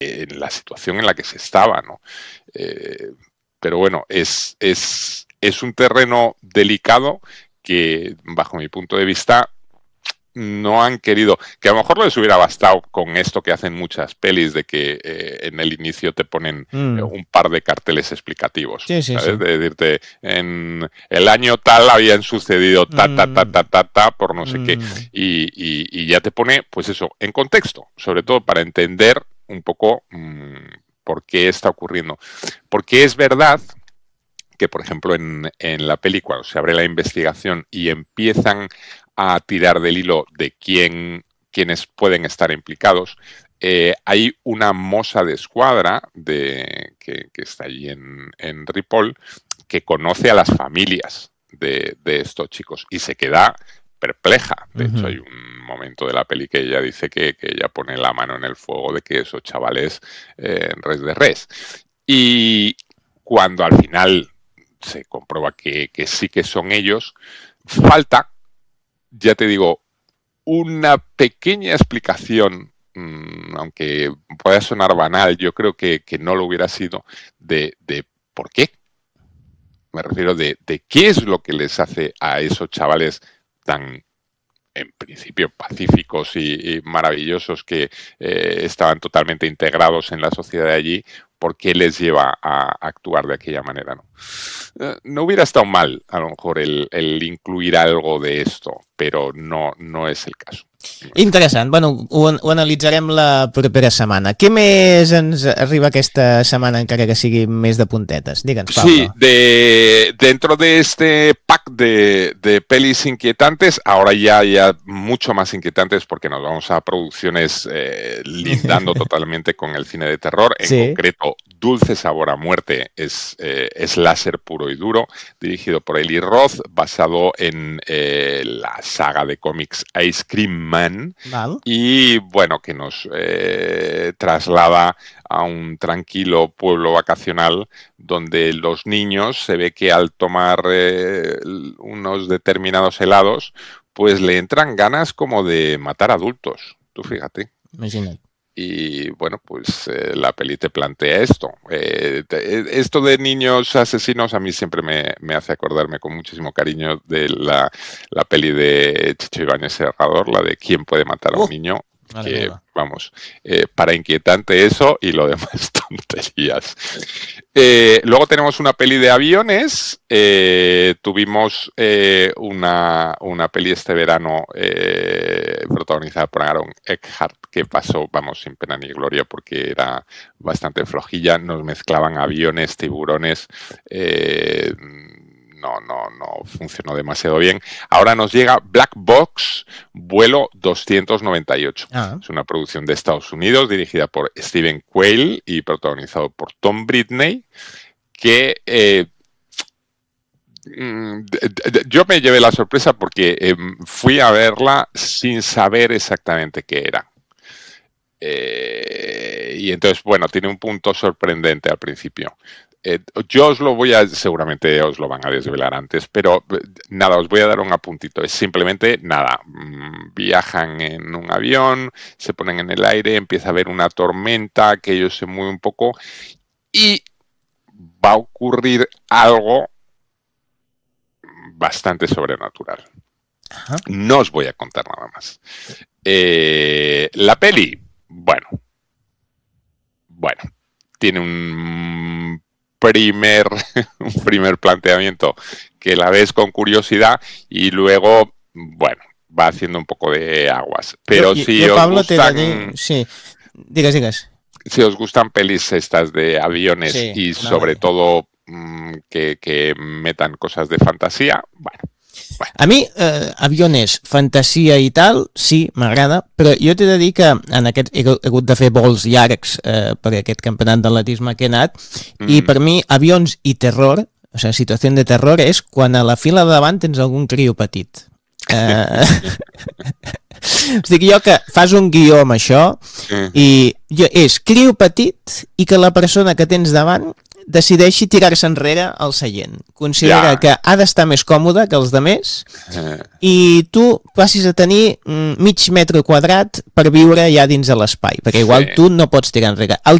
en la situación en la que se estaba, ¿no? Pero bueno, es un terreno delicado que, bajo mi punto de vista, no han querido, que a lo mejor les hubiera bastado con esto que hacen muchas pelis de que en el inicio te ponen un par de carteles explicativos, sí, ¿sabes? Sí. De decirte, en el año tal habían sucedido ta, por no sé qué, y ya te pone, pues eso, en contexto, sobre todo para entender un poco por qué está ocurriendo. Porque es verdad que, por ejemplo, en la peli, cuando se abre la investigación y empiezan a tirar del hilo de quiénes pueden estar implicados, hay una moza de escuadra que está allí en Ripoll que conoce a las familias de estos chicos y se queda perpleja. De hecho, hay un momento de la peli que ella dice que ella pone la mano en el fuego de que esos chavales res de res. Y cuando al final se comprueba que sí que son ellos, falta, ya te digo, una pequeña explicación, aunque pueda sonar banal, yo creo que no lo hubiera sido, de por qué. Me refiero de qué es lo que les hace a esos chavales tan, en principio, pacíficos y maravillosos, que estaban totalmente integrados en la sociedad de allí, por qué les lleva a actuar de aquella manera, ¿no? No hubiera estado mal, a lo mejor, el incluir algo de esto, però no és el cas. Interessant. Bueno, ho analitzarem la propera setmana. Què més ens arriba aquesta setmana, encara que sigui més de puntetes? Digue'ns, Pablo. Sí, dentro de este pack de pelis inquietantes, ahora ya mucho más inquietantes, porque nos vamos a producciones lindando totalmente con el cine de terror. En concreto, Dulce Sabor a Muerte es láser puro y duro, dirigido por Eli Roth, basado en la saga de cómics Ice Cream Man. Y bueno, que nos traslada a un tranquilo pueblo vacacional donde los niños se ve que al tomar unos determinados helados, pues le entran ganas como de matar adultos. Tú fíjate. Imagina't. Y bueno, pues la peli te plantea esto. Esto de niños asesinos a mí siempre me hace acordarme con muchísimo cariño de la peli de Chicho Ibáñez Serrador, la de ¿Quién puede matar a un niño? Que, vamos, para inquietante eso y lo demás tonterías. Luego tenemos una peli de aviones. Tuvimos una peli este verano protagonizada por Aaron Eckhart, que pasó, vamos, sin pena ni gloria, porque era bastante flojilla. Nos mezclaban aviones, tiburones. No funcionó demasiado bien. Ahora nos llega Black Box, vuelo 298. Es una producción de Estados Unidos, dirigida por Stephen Quayle y protagonizado por Tom Britney, que yo me llevé la sorpresa porque fui a verla sin saber exactamente qué era. Y entonces, bueno, tiene un punto sorprendente al principio. Yo os lo voy a, seguramente os lo van a desvelar antes, pero nada, os voy a dar un apuntito. Es simplemente nada, viajan en un avión, se ponen en el aire, empieza a haber una tormenta, que ellos se mueven un poco y va a ocurrir algo bastante sobrenatural. No os voy a contar nada más. La peli, bueno, tiene un primer planteamiento que la ves con curiosidad y luego, bueno, va haciendo un poco de aguas. Pero si os Pablo, gustan... Sí, digues. Si os gustan pelis estas de aviones y sobre todo que metan cosas de fantasía, bueno. A mi, aviones, fantasia i tal, sí, m'agrada, però jo t'he de dir que en aquest he hagut de fer vols llargs per aquest campionat d'atletisme que he anat, i per mi avions i terror, o sigui, situació de terror, és quan a la fila de davant tens algun criu petit. O sigui, jo que fas un guió amb això i és criu petit i que la persona que tens davant decideixi tirar-se enrere al seient. Considera que ha d'estar més còmode que els demés i tu passis a tenir mig metre quadrat per viure ja dins de l'espai, perquè igual tu no pots tirar enrere. El